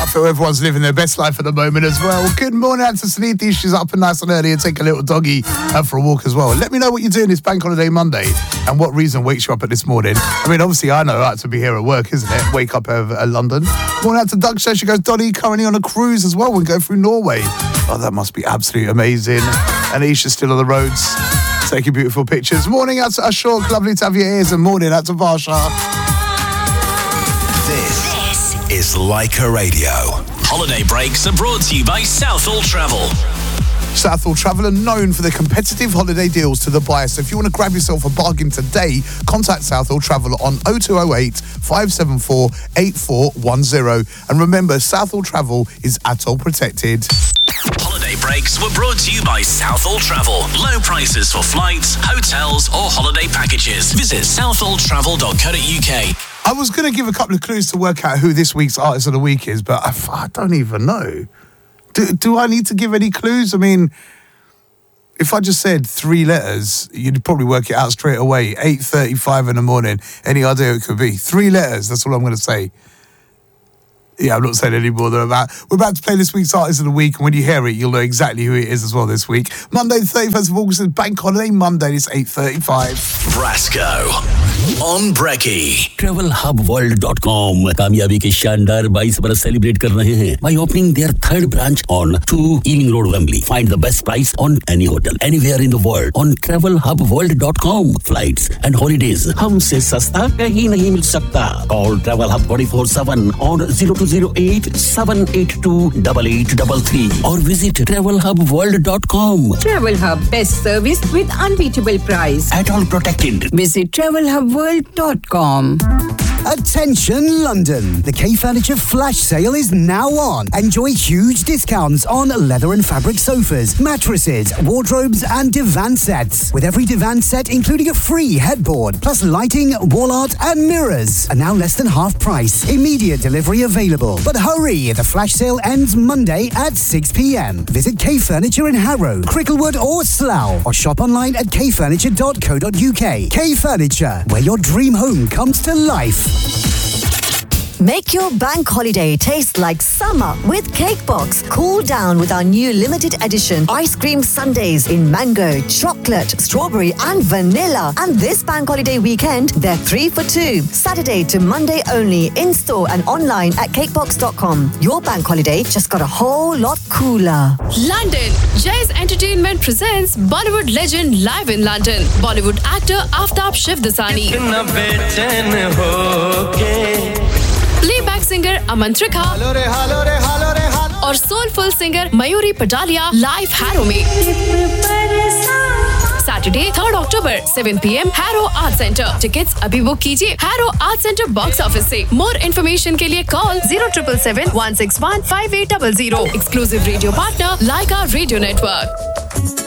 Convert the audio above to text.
feel everyone's living their best life at the moment as well. Good morning out to Suniti. She's up and nice and early and take a little doggy out for a walk as well. Let me know what you're doing this Bank Holiday Monday and what reason wakes you up at this morning. I mean, obviously, I know I like to be here at work, isn't it? Wake up over London. Morning out to Doug. She goes, Donny, currently on a cruise as well and go through Norway. Oh, that must be absolutely amazing. Anisha's still on the roads, taking beautiful pictures. Morning out to Ashok. Lovely to have your ears. And morning out to Varsha. This is Leica Radio. Holiday breaks are brought to you by Southall Travel. Southall Travel are known for their competitive holiday deals to the buyer. So if you want to grab yourself a bargain today, contact Southall Travel on 0208 574 8410. And remember, Southall Travel is ATOL protected. Holiday breaks were brought to you by Southall Travel. Low prices for flights, hotels or holiday packages. Visit southalltravel.co.uk. I was going to give a couple of clues to work out who this week's Artist of the Week is, but I don't even know. Do I need to give any clues? I mean, if I just said 3 letters, you'd probably work it out straight away. 8:35 in the morning. Any idea it could be? 3 letters, that's all I'm going to say. Yeah, I'm not saying any more than that. We're about to play this week's Artist of the Week, and when you hear it, you'll know exactly who it is as well this week. Monday, the 31st of August is Bank Holiday Monday. It's 8:35. Brasco on Brekkie. TravelHubWorld.com कामयाबी के शानदार 22 बरस celebrate कर रहे हैं by opening their 3rd branch on 2 Ealing Road, Wembley. Find the best price on any hotel anywhere in the world on TravelHubWorld.com. Flights and holidays हमसे सस्ता कहीं नहीं मिल सकता. Call TravelHub 24/7 on 0208 782 8833 or visit TravelHubWorld.com. TravelHub, best service with unbeatable price. At all protected. Visit TravelHubWorld.com. Attention London! The K-Furniture Flash Sale is now on. Enjoy huge discounts on leather and fabric sofas, mattresses, wardrobes and divan sets. With every divan set including a free headboard, plus lighting, wall art and mirrors. And now less than half price. Immediate delivery available. But hurry! The Flash Sale ends Monday at 6 p.m. Visit K-Furniture in Harrow, Cricklewood or Slough. Or shop online at kfurniture.co.uk. K-Furniture, where your dream home comes to life. Make your bank holiday taste like summer with Cakebox. Cool down with our new limited edition ice cream sundaes in mango, chocolate, strawberry and vanilla. And this bank holiday weekend, they're 3 for 2. Saturday to Monday only, in-store and online at cakebox.com. Your bank holiday just got a whole lot cooler. London. Jay's Entertainment presents Bollywood legend live in London. Bollywood actor Aftab Shivdasani. Playback singer Aman Trikha और soulful singer Mayuri Patalia live Harrow में. Saturday, 3rd October, 7 p.m. Harrow Art Center. Tickets अभी book कीजिए Harrow Art Center box office से. More information के लिए call 0777 161 5800. Exclusive radio partner Leica Radio Network.